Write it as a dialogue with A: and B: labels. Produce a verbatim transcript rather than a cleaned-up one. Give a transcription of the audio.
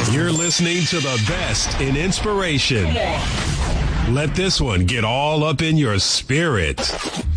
A: You're listening to the best in inspiration. Let this one get all up in your spirit.